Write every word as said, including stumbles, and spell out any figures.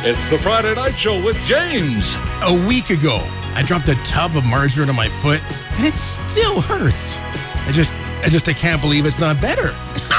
It's the Friday Night Show with James. A week ago, I dropped a tub of margarine on my foot, and it still hurts. I just, I just, I can't believe it's not better.